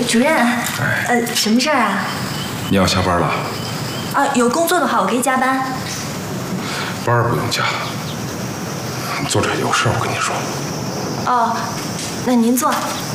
主任，什么事儿啊？ 你要下班了？ 啊，有工作的话我可以加班。 班儿不用加，坐这儿有事我跟你说。 哦，那您坐。